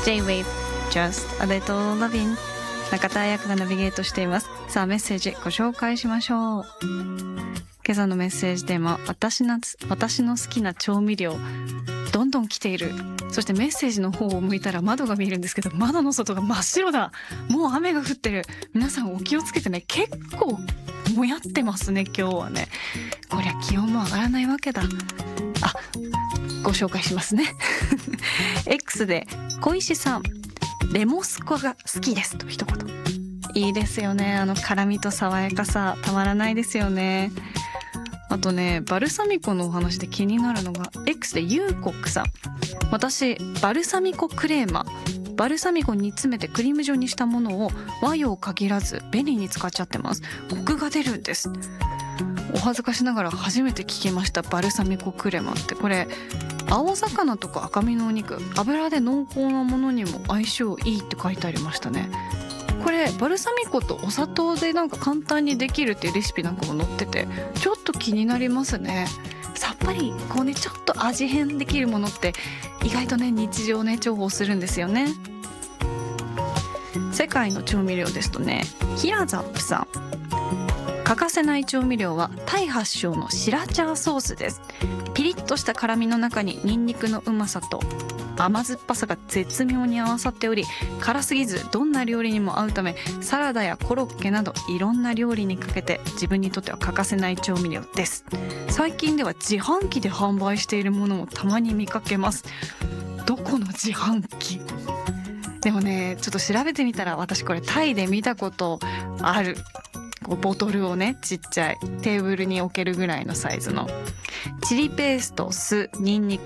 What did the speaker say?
J-Wave Just a Little Lovin'。中田彩香がナビゲートしています。さあメッセージご紹介しましょう。今朝のメッセージテーマ、私の好きな調味料、どんどん来ている。そしてメッセージの方を向いたら窓が見えるんですけど、窓の外が真っ白だ。もう雨が降ってる。皆さんお気をつけてね。結構もやってますね、今日はね。こりゃ気温も上がらないわけだ。ご紹介しますねX で小石さん、レモスコが好きですと一言。いいですよね。辛みと爽やかさたまらないですよね。あとね、バルサミコのお話で気になるのが X でユーコックさん、私バルサミコクレーマ、バルサミコに詰めてクリーム状にしたものを和洋限らず紅に使っちゃってます。コクが出るんです。お恥ずかしながら初めて聞きました。バルサミコクレマって、これ青魚とか赤身のお肉、油で濃厚なものにも相性いいって書いてありましたね。これバルサミコとお砂糖でなんか簡単にできるっていうレシピなんかも載ってて、ちょっと気になりますね。さっぱりこうね、ちょっと味変できるものって意外とね、日常ね重宝するんですよね。世界の調味料ですとね、ヒラザップさん、欠かせない調味料はタイ発祥のシラチャーソースです。ピリッとした辛みの中にニンニクのうまさと甘酸っぱさが絶妙に合わさっており、辛すぎずどんな料理にも合うため、サラダやコロッケなどいろんな料理にかけて自分にとっては欠かせない調味料です。最近では自販機で販売しているものもたまに見かけます。どこの自販機？でもね、ちょっと調べてみたら、私これタイで見たことある。ボトルをね、ちっちゃいテーブルに置けるぐらいのサイズのチリペースト、酢、ニンニク、